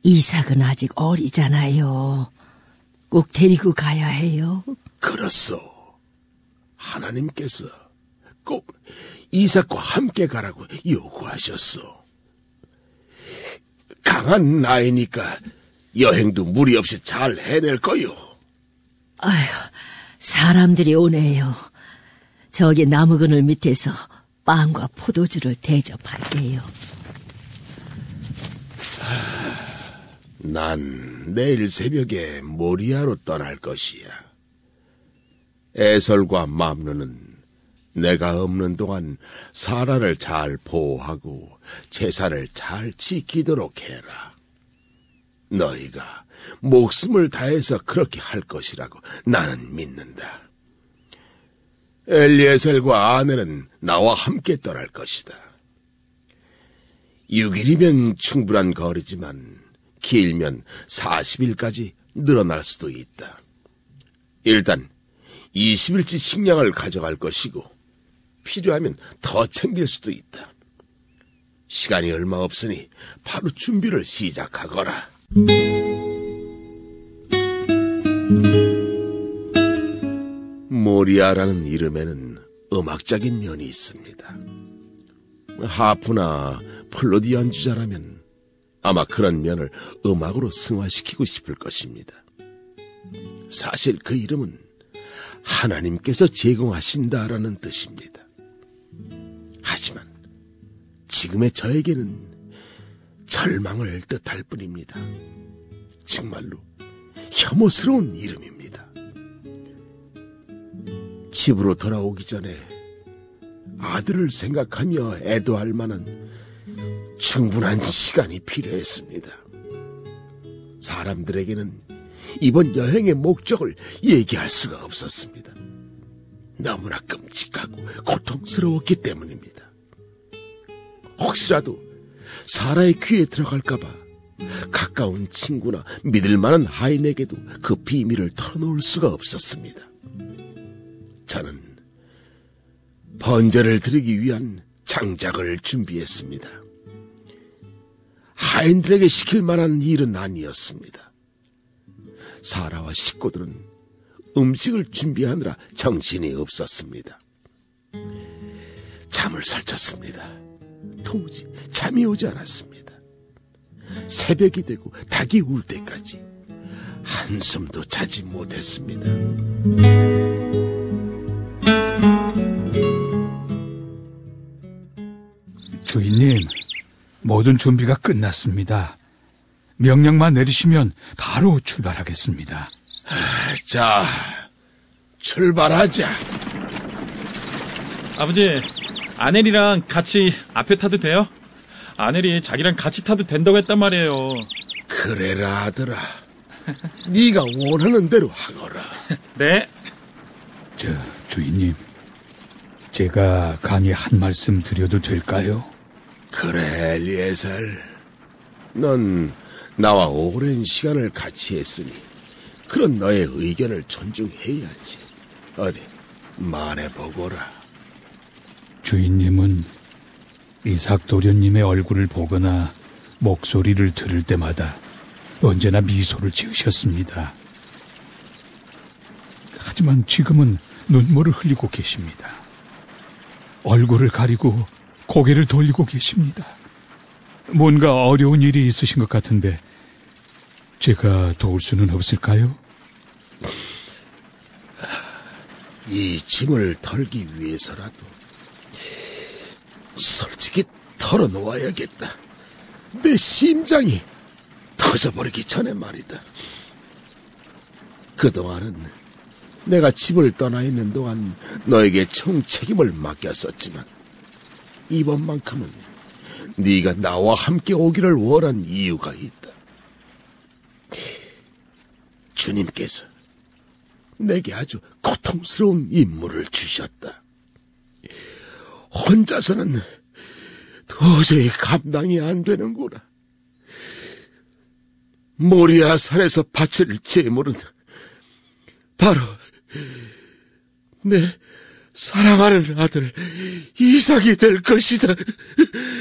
이삭은 아직 어리잖아요. 꼭 데리고 가야 해요. 그렇소. 하나님께서 꼭 이삭과 함께 가라고 요구하셨소. 강한 나이니까 여행도 무리 없이 잘 해낼 거요. 아휴, 사람들이 오네요. 저기 나무 그늘 밑에서 빵과 포도주를 대접할게요. 난 내일 새벽에 모리아로 떠날 것이야. 에설과 맘누는 내가 없는 동안 사라를 잘 보호하고 제사를 잘 지키도록 해라. 너희가 목숨을 다해서 그렇게 할 것이라고 나는 믿는다. 엘리에셀과 아내는 나와 함께 떠날 것이다. 6일이면 충분한 거리지만 길면 40일까지 늘어날 수도 있다. 일단 20일치 식량을 가져갈 것이고 필요하면 더 챙길 수도 있다. 시간이 얼마 없으니 바로 준비를 시작하거라. 모리아라는 이름에는 음악적인 면이 있습니다. 하프나 플루트 연주자라면 아마 그런 면을 음악으로 승화시키고 싶을 것입니다. 사실 그 이름은 하나님께서 제공하신다라는 뜻입니다. 하지만 지금의 저에게는 절망을 뜻할 뿐입니다. 정말로 혐오스러운 이름입니다. 집으로 돌아오기 전에 아들을 생각하며 애도할 만한 충분한 시간이 필요했습니다. 사람들에게는 이번 여행의 목적을 얘기할 수가 없었습니다. 너무나 끔찍하고 고통스러웠기 때문입니다. 혹시라도 사라의 귀에 들어갈까봐 가까운 친구나 믿을 만한 하인에게도 그 비밀을 털어놓을 수가 없었습니다. 저는 번제를 드리기 위한 장작을 준비했습니다. 하인들에게 시킬 만한 일은 아니었습니다. 사라와 식구들은 음식을 준비하느라 정신이 없었습니다. 잠을 설쳤습니다. 도무지 잠이 오지 않았습니다. 새벽이 되고 닭이 울 때까지 한숨도 자지 못했습니다. 주인님, 모든 준비가 끝났습니다. 명령만 내리시면 바로 출발하겠습니다. 자, 출발하자. 아버지, 아넬이랑 같이 앞에 타도 돼요? 아넬이 자기랑 같이 타도 된다고 했단 말이에요. 그래라 아들아. 네가 원하는 대로 하거라. 네. 주인님, 제가 감히 한 말씀 드려도 될까요? 그래, 엘리에셀. 넌 나와 오랜 시간을 같이 했으니 그런 너의 의견을 존중해야지. 어디 말해보거라. 주인님은 이삭 도련님의 얼굴을 보거나 목소리를 들을 때마다 언제나 미소를 지으셨습니다. 하지만 지금은 눈물을 흘리고 계십니다. 얼굴을 가리고 고개를 돌리고 계십니다. 뭔가 어려운 일이 있으신 것 같은데 제가 도울 수는 없을까요? 이 짐을 덜기 위해서라도 솔직히 털어놓아야겠다. 내 심장이 터져버리기 전에 말이다. 그동안은 내가 집을 떠나 있는 동안 너에게 총 책임을 맡겼었지만 이번만큼은 네가 나와 함께 오기를 원한 이유가 있다. 주님께서 내게 아주 고통스러운 임무를 주셨다. 혼자서는 도저히 감당이 안 되는구나. 모리아 산에서 바칠 제물은 바로 내 사랑하는 아들 이삭이 될 것이다.